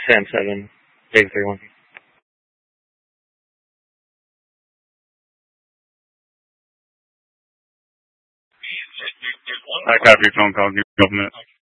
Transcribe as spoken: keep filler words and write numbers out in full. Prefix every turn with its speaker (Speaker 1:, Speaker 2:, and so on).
Speaker 1: Sam seven, Dave three one.
Speaker 2: I copy your phone call. Give me a couple minutes.